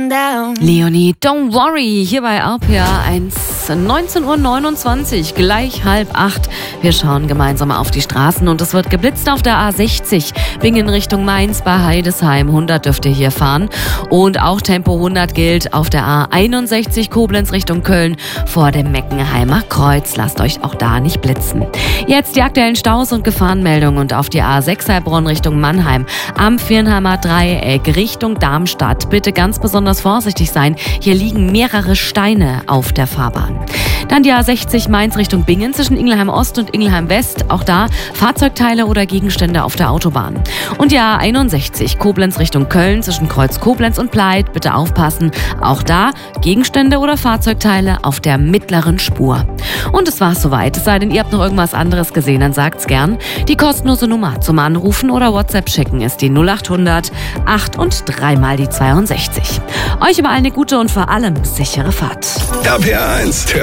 down. Leonie, don't worry, hier bei RPA 1, 19:29 Uhr, gleich 7:30. Wir schauen gemeinsam auf die Straßen und es wird geblitzt auf der A60, Bingen Richtung Mainz bei Heidesheim. 100 dürft ihr hier fahren und auch Tempo 100 gilt auf der A61 Koblenz Richtung Köln vor dem Meckenheimer Kreuz. Lasst euch auch da nicht blitzen. Jetzt die aktuellen Staus und Gefahrenmeldungen und auf die A6 Heilbronn Richtung Mannheim am Viernheimer Dreieck Richtung Darmstadt. Bitte ganz besonders vorsichtig sein. Hier liegen mehrere Steine auf der Fahrbahn. Dann die A60 Mainz Richtung Bingen zwischen Ingelheim Ost und Ingelheim West. Auch da Fahrzeugteile oder Gegenstände auf der Autobahn. Und die A61 Koblenz Richtung Köln zwischen Kreuz Koblenz und Pleit. Bitte aufpassen. Auch da Gegenstände oder Fahrzeugteile auf der mittleren Spur. Und es war's soweit. Es sei denn, ihr habt noch irgendwas anderes gesehen, dann sagt's gern. Die kostenlose Nummer zum Anrufen oder WhatsApp schicken ist die 0800 8 und 3 mal die 62. Euch überall eine gute und vor allem sichere Fahrt. RPA 1